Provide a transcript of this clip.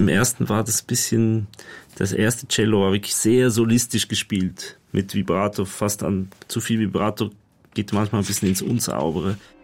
Im ersten war das erste Cello war wirklich sehr solistisch gespielt. Mit Vibrato, fast an zu viel Vibrato, geht manchmal ein bisschen ins Unsaubere.